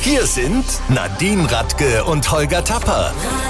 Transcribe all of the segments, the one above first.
Hier sind Nadine Radke und Holger Tapper.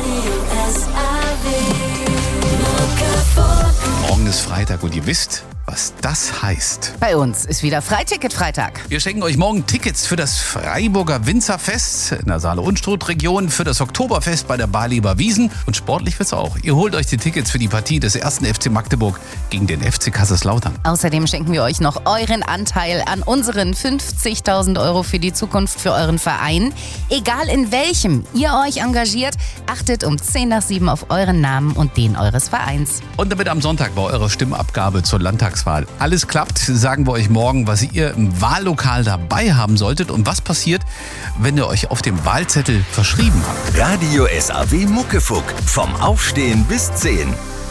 Morgen ist Freitag und ihr wisst, was das heißt. Bei uns ist wieder Freiticket-Freitag. Wir schenken euch morgen Tickets für das Freiburger Winzerfest in der Saale-Unstrut-Region, für das Oktoberfest bei der Barleber Wiesn und sportlich wird's auch. Ihr holt euch die Tickets für die Partie des 1. FC Magdeburg gegen den FC Kaiserslautern. Außerdem schenken wir euch noch euren Anteil an unseren 50.000 Euro für die Zukunft für euren Verein. Egal in welchem ihr euch engagiert, achtet um 6:10 auf euren Namen und den eures Vereins. Und damit am Sonntag war eure Stimmabgabe zur Landtagswahl alles klappt, sagen wir euch morgen, was ihr im Wahllokal dabei haben solltet und was passiert, wenn ihr euch auf dem Wahlzettel verschrieben habt. Radio SAW Muckefuck. Vom Aufstehen bis 10.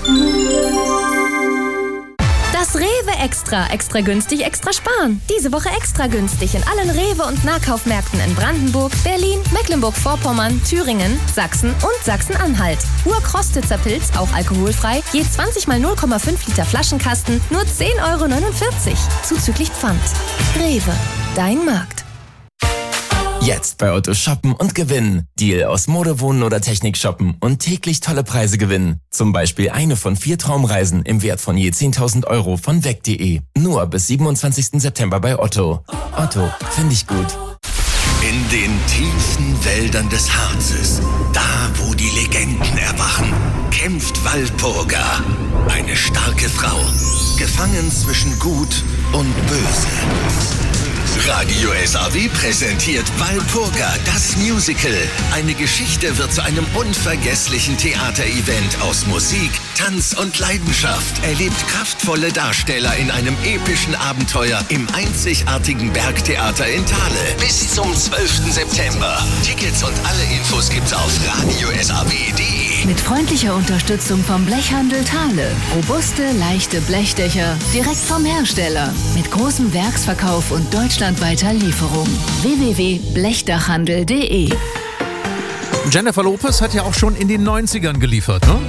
Das Rewe Extra. Extra günstig, extra sparen. Diese Woche extra günstig in allen Rewe- und Nahkaufmärkten in Brandenburg, Berlin, Mecklenburg-Vorpommern, Thüringen, Sachsen und Sachsen-Anhalt. Urkrostitzer Pilz, auch alkoholfrei, je 20 mal 0,5 Liter Flaschenkasten, nur 10,49 €. Zuzüglich Pfand. Rewe, dein Markt. Jetzt bei Otto shoppen und gewinnen. Deal aus Mode, Wohnen oder Technik shoppen und täglich tolle Preise gewinnen. Zum Beispiel eine von 4 Traumreisen im Wert von je 10.000 € von weg.de. Nur bis 27. September bei Otto. Otto, finde ich gut. In den tiefen Wäldern des Harzes, da wo die Legenden erwachen, kämpft Walpurga. Eine starke Frau, gefangen zwischen Gut und Böse. Radio SAW präsentiert Walpurga, das Musical. Eine Geschichte wird zu einem unvergesslichen Theaterevent aus Musik, Tanz und Leidenschaft. Erlebt kraftvolle Darsteller in einem epischen Abenteuer im einzigartigen Bergtheater in Thale. Bis zum 12. September. Tickets und alle Infos gibt's auf radiosaw.de. Mit freundlicher Unterstützung vom Blechhandel Thale. Robuste, leichte Blechdächer direkt vom Hersteller. Mit großem Werksverkauf und deutschlandweiter Lieferung. www.blechdachhandel.de. Jennifer Lopez hat ja auch schon in den 90ern geliefert, ne?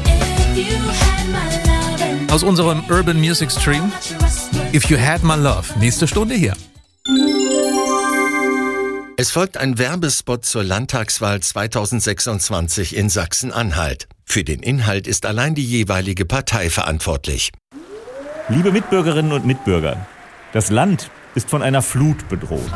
Aus unserem Urban Music Stream. If You Had My Love. Nächste Stunde hier. Es folgt ein Werbespot zur Landtagswahl 2026 in Sachsen-Anhalt. Für den Inhalt ist allein die jeweilige Partei verantwortlich. Liebe Mitbürgerinnen und Mitbürger, das Land ist von einer Flut bedroht.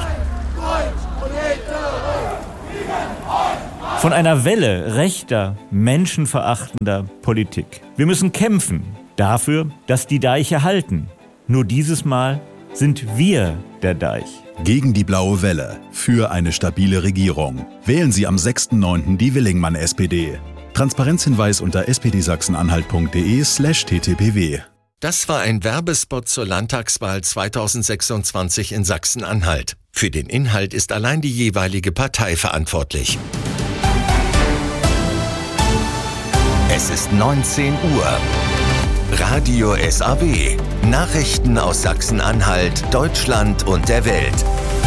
Von einer Welle rechter, menschenverachtender Politik. Wir müssen kämpfen dafür, dass die Deiche halten. Nur dieses Mal sind wir der Deich. Gegen die blaue Welle. Für eine stabile Regierung. Wählen Sie am 6.9. die Willingmann-SPD. Transparenzhinweis unter spdsachsenanhalt.de/ttpw. Das war ein Werbespot zur Landtagswahl 2026 in Sachsen-Anhalt. Für den Inhalt ist allein die jeweilige Partei verantwortlich. Es ist 19 Uhr. Radio SAW. Nachrichten aus Sachsen-Anhalt, Deutschland und der Welt.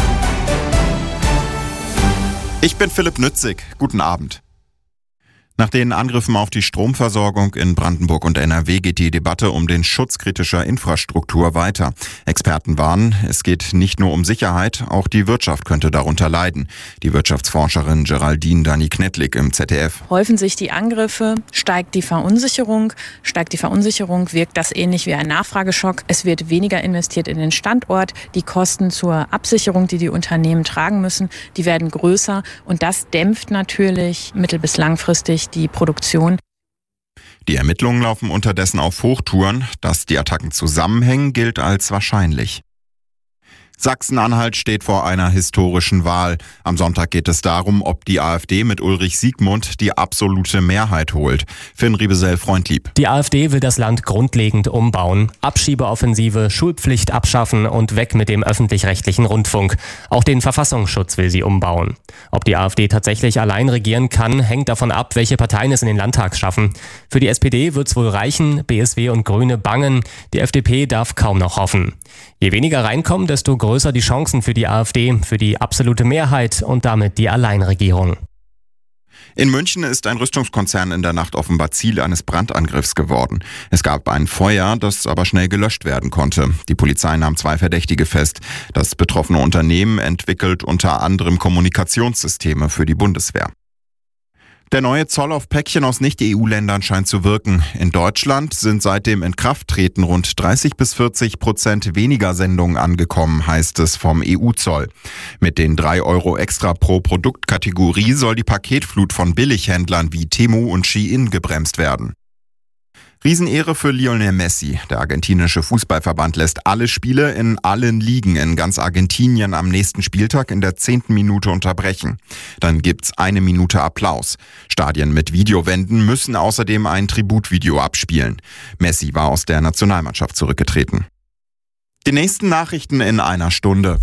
Ich bin Philipp Nützig. Guten Abend. Nach den Angriffen auf die Stromversorgung in Brandenburg und NRW geht die Debatte um den Schutz kritischer Infrastruktur weiter. Experten warnen, es geht nicht nur um Sicherheit, auch die Wirtschaft könnte darunter leiden. Die Wirtschaftsforscherin Geraldine Dani-Knetlik im ZDF. Häufen sich die Angriffe, steigt die Verunsicherung. Steigt die Verunsicherung, wirkt das ähnlich wie ein Nachfrageschock. Es wird weniger investiert in den Standort. Die Kosten zur Absicherung, die die Unternehmen tragen müssen, die werden größer. Und das dämpft natürlich mittel- bis langfristig die Produktion. Die Ermittlungen laufen unterdessen auf Hochtouren. Dass die Attacken zusammenhängen, gilt als wahrscheinlich. Sachsen-Anhalt steht vor einer historischen Wahl. Am Sonntag geht es darum, ob die AfD mit Ulrich Siegmund die absolute Mehrheit holt. Finn Riebesell-Freundlieb. Die AfD will das Land grundlegend umbauen. Abschiebeoffensive, Schulpflicht abschaffen und weg mit dem öffentlich-rechtlichen Rundfunk. Auch den Verfassungsschutz will sie umbauen. Ob die AfD tatsächlich allein regieren kann, hängt davon ab, welche Parteien es in den Landtag schaffen. Für die SPD wird's wohl reichen, BSW und Grüne bangen. Die FDP darf kaum noch hoffen. Je weniger reinkommen, desto größer die Chancen für die AfD, für die absolute Mehrheit und damit die Alleinregierung. In München ist ein Rüstungskonzern in der Nacht offenbar Ziel eines Brandangriffs geworden. Es gab ein Feuer, das aber schnell gelöscht werden konnte. Die Polizei nahm 2 Verdächtige fest. Das betroffene Unternehmen entwickelt unter anderem Kommunikationssysteme für die Bundeswehr. Der neue Zoll auf Päckchen aus Nicht-EU-Ländern scheint zu wirken. In Deutschland sind seit dem Inkrafttreten rund 30-40% weniger Sendungen angekommen, heißt es vom EU-Zoll. Mit den 3 € extra pro Produktkategorie soll die Paketflut von Billighändlern wie Temu und Shein gebremst werden. Riesenehre für Lionel Messi. Der argentinische Fußballverband lässt alle Spiele in allen Ligen in ganz Argentinien am nächsten Spieltag in der 10. Minute unterbrechen. Dann gibt's 1 Minute Applaus. Stadien mit Videowänden müssen außerdem ein Tributvideo abspielen. Messi war aus der Nationalmannschaft zurückgetreten. Die nächsten Nachrichten in einer Stunde.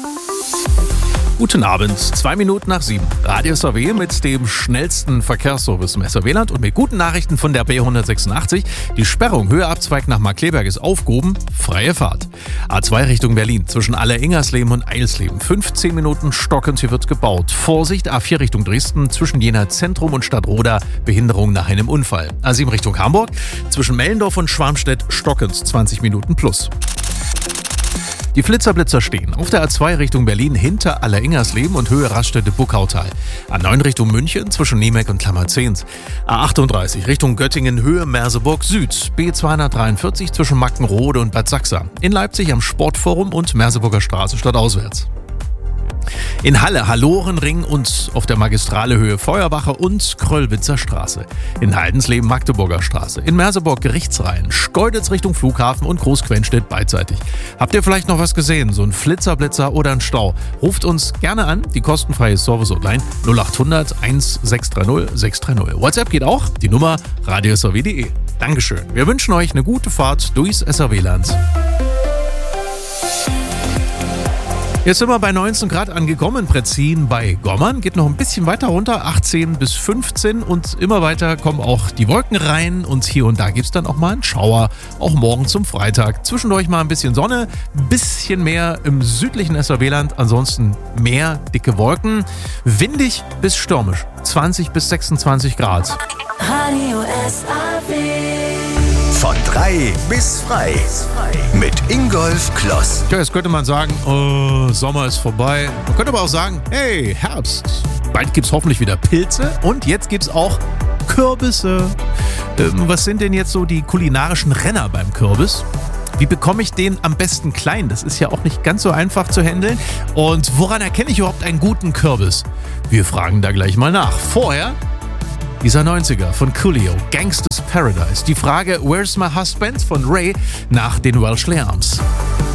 Guten Abend, 2 Minuten nach 7. Radio SAW mit dem schnellsten Verkehrsservice im SAW-Land und mit guten Nachrichten von der B186. Die Sperrung Höheabzweig nach Markkleeberg ist aufgehoben, freie Fahrt. A2 Richtung Berlin zwischen Alleringersleben und Eilsleben. 15 Minuten stockend, hier wird gebaut. Vorsicht, A4 Richtung Dresden zwischen Jena Zentrum und Stadtroda, Behinderung nach einem Unfall. A7 Richtung Hamburg zwischen Mellendorf und Schwarmstedt stockend, 20 Minuten plus. Die Flitzer-Blitzer stehen auf der A2 Richtung Berlin hinter Alleringersleben und Höhe Raststätte-Buckautal. A9 Richtung München zwischen Niemek und Klammerzehns. A38 Richtung Göttingen Höhe Merseburg Süd. B243 zwischen Mackenrode und Bad Sachsa. In Leipzig am Sportforum und Merseburger Straße stadtauswärts. In Halle Hallorenring und auf der Magistrale Höhe Feuerwache und Kröllwitzer Straße. In Haldensleben Magdeburger Straße. In Merseburg Gerichtsreihen, Schkeuditz Richtung Flughafen und Großquenstedt beidseitig. Habt ihr vielleicht noch was gesehen? So ein Flitzer, oder ein Stau? Ruft uns gerne an, die kostenfreie Service-Hotline 0800 1630 630. WhatsApp geht auch, die Nummer radiosrw.de. Dankeschön. Wir wünschen euch eine gute Fahrt durchs SAW-Land. Jetzt sind wir bei 19 Grad angekommen, Pretzin bei Gommern. Geht noch ein bisschen weiter runter, 18 bis 15 und immer weiter kommen auch die Wolken rein und hier und da gibt es dann auch mal einen Schauer, auch morgen zum Freitag. Zwischendurch mal ein bisschen Sonne, ein bisschen mehr im südlichen SAW-Land, ansonsten mehr dicke Wolken, windig bis stürmisch, 20 bis 26 Grad. Radio SAW. Von 3 bis frei. Mit Ingolf Kloss. Ja, jetzt könnte man sagen, oh, Sommer ist vorbei. Man könnte aber auch sagen, hey, Herbst. Bald gibt's hoffentlich wieder Pilze und jetzt gibt's auch Kürbisse. Was sind denn jetzt so die kulinarischen Renner beim Kürbis? Wie bekomme ich den am besten klein? Das ist ja auch nicht ganz so einfach zu handeln. Und woran erkenne ich überhaupt einen guten Kürbis? Wir fragen da gleich mal nach. Vorher dieser 90er von Coolio, Gangsta's Paradise. Die Frage Where's My Husband von Ray nach den Welsh Lambs.